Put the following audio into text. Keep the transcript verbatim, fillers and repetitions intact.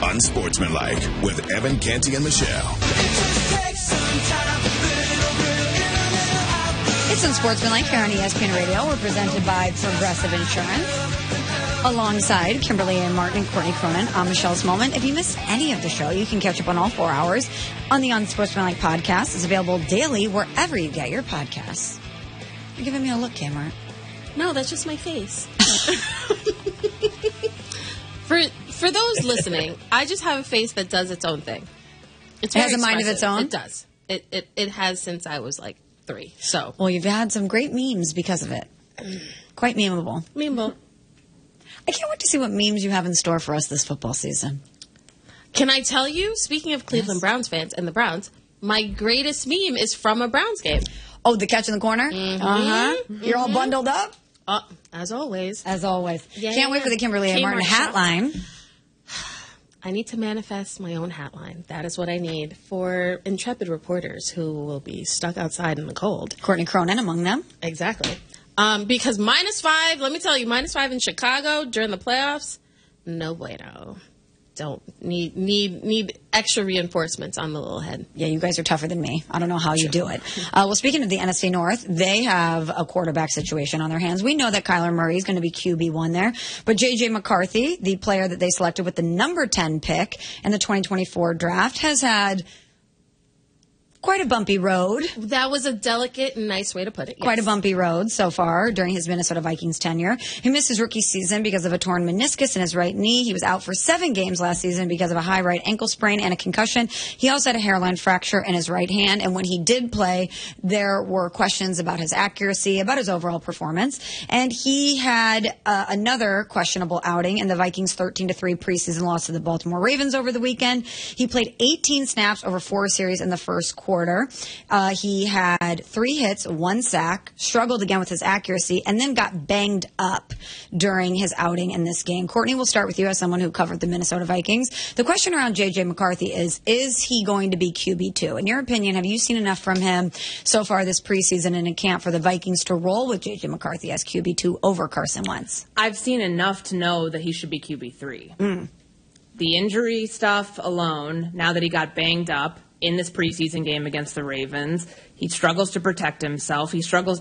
Unsportsmanlike with Evan Canty and Michelle. It's Unsportsmanlike here on E S P N Radio. We're presented by Progressive Insurance. Alongside Kimberly and Martin and Courtney Cronin, I'm Michelle Smallman. If you missed any of the show, you can catch up on all four hours on the Unsportsmanlike podcast. It's available daily wherever you get your podcasts. You're giving me a look, Cameron. No, that's just my face. for for those listening, I just have a face that does its own thing. It's it has a mind of its own? It does. It, it it has since I was like three. So, well, you've had some great memes because of it. Quite memeable. Memeable. I can't wait to see what memes you have in store for us this football season. Can I tell you, speaking of Cleveland yes. Browns fans and the Browns, my greatest meme is from a Browns game. Oh, the catch in the corner? Mm-hmm. Uh-huh. Mm-hmm. You're all bundled up? Uh, as always. As always. Yeah, Can't yeah. wait for the Kimberly and Martin hat line. I need to manifest my own hat line. That is what I need for intrepid reporters who will be stuck outside in the cold. Courtney Cronin among them. Exactly. Um, because minus five, let me tell you, minus five in Chicago during the playoffs, no bueno. Don't need need need extra reinforcements on the little head. Yeah, you guys are tougher than me. I don't know how you do it. Uh, well, speaking of the N F C North, they have a quarterback situation on their hands. We know that Kyler Murray is going to be Q B one there, but J J McCarthy, the player that they selected with the number ten pick in the twenty twenty-four draft, has had quite a bumpy road. That was a delicate and nice way to put it. Yes. Quite a bumpy road so far during his Minnesota Vikings tenure. He missed his rookie season because of a torn meniscus in his right knee. He was out for seven games last season because of a high right ankle sprain and a concussion. He also had a hairline fracture in his right hand. And when he did play, there were questions about his accuracy, about his overall performance. And he had uh, another questionable outing in the Vikings' thirteen to three preseason loss to the Baltimore Ravens over the weekend. He played eighteen snaps over four series in the first quarter. Quarter. Uh, he had three hits, one sack, struggled again with his accuracy, and then got banged up during his outing in this game. Courtney, we'll start with you as someone who covered the Minnesota Vikings. The question around J J McCarthy is, is he going to be Q B two? In your opinion, have you seen enough from him so far this preseason and in camp for the Vikings to roll with J J McCarthy as Q B two over Carson Wentz? I've seen enough to know that he should be Q B three. Mm. The injury stuff alone, now that he got banged up in this preseason game against the Ravens, he struggles to protect himself. He struggles